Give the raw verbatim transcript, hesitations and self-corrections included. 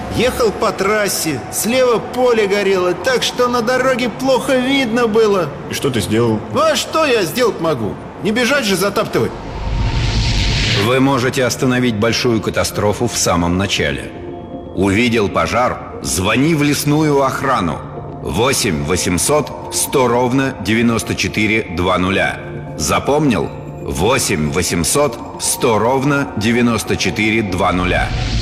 Ехал по трассе, слева поле горело, так что на дороге плохо видно было. И что ты сделал? Ну а что я сделать могу? Не бежать же затаптывать. Вы можете остановить большую катастрофу в самом начале. Увидел пожар? Звони в лесную охрану. восемь восемьсот сто ровно девяносто четыре два нуля. Запомнил? восемь восемьсот сто ровно девяносто четыре два нуля.